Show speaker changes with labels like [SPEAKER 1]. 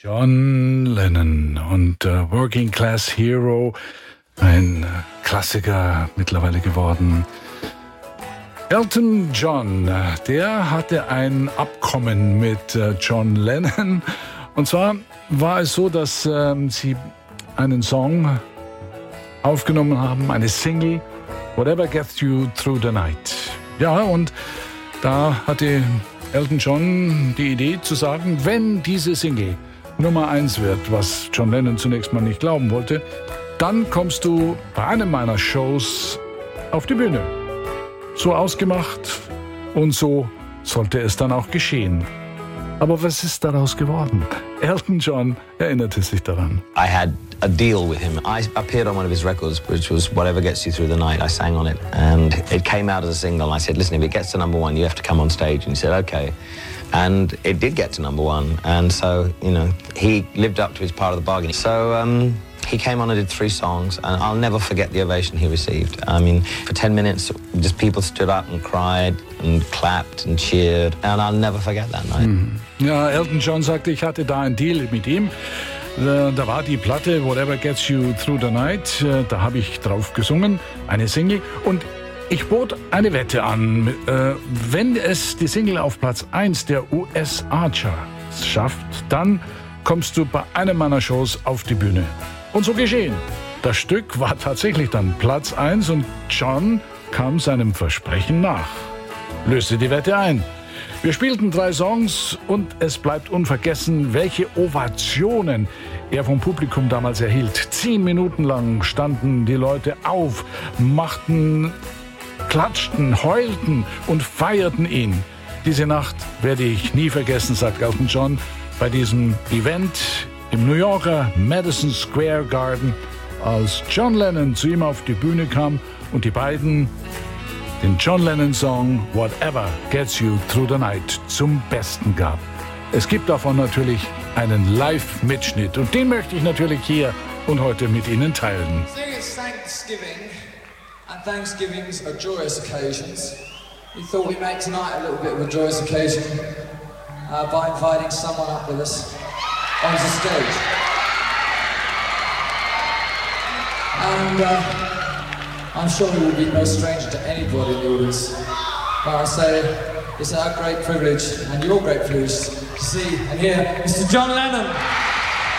[SPEAKER 1] John Lennon und Working Class Hero, ein Klassiker mittlerweile geworden. Elton John, der hatte ein Abkommen mit John Lennon. Und zwar war es so, dass sie einen Song aufgenommen haben, eine Single, Whatever Gets You Through the Night. Ja, und da hatte Elton John die Idee zu sagen, wenn diese Single Nummer 1 wird, was John Lennon zunächst mal nicht glauben wollte, dann kommst du bei einem meiner Shows auf die Bühne. So ausgemacht und so sollte es dann auch geschehen. Aber was ist daraus geworden? Elton John erinnerte sich daran.
[SPEAKER 2] I had a deal with him. I appeared on one of his records, which was Whatever Gets You Through the Night. I sang on it, and it came out as a single. And I said, listen, if it gets to number 1, you have to come on stage. And he said, okay. And it did get to number 1. And so, you know, he lived up to his part of the bargain. So he came on and did 3 songs, and I'll never forget the ovation he received. I mean, for 10 minutes, just people stood up and cried and clapped and cheered, and I'll never forget that night.
[SPEAKER 1] Ja, Elton John sagte, ich hatte da einen Deal mit ihm. Da war die Platte Whatever Gets You Through the Night, da habe ich drauf gesungen, eine Single, und ich bot eine Wette an. Wenn es die Single auf Platz 1 der USA-Charts schafft, dann kommst du bei einem meiner Shows auf die Bühne. Und so geschehen. Das Stück war tatsächlich dann Platz 1 und John kam seinem Versprechen nach. Löste die Wette ein. Wir spielten 3 Songs und es bleibt unvergessen, welche Ovationen er vom Publikum damals erhielt. 10 Minuten lang standen die Leute auf, klatschten, heulten und feierten ihn. Diese Nacht werde ich nie vergessen, sagt Elton John, bei diesem Event im New Yorker Madison Square Garden, als John Lennon zu ihm auf die Bühne kam und die beiden den John Lennon-Song Whatever Gets You Through the Night zum Besten gab. Es gibt davon natürlich einen Live-Mitschnitt und den möchte ich natürlich hier und heute mit Ihnen teilen.
[SPEAKER 3] It's Thanksgiving, and Thanksgivings are joyous occasions. We thought we'd make tonight a little bit of a joyous occasion by inviting someone up with us onto stage. And I'm sure he will be no stranger to anybody in the audience. But I say it's our great privilege and your great privilege to see and hear Mr. John Lennon.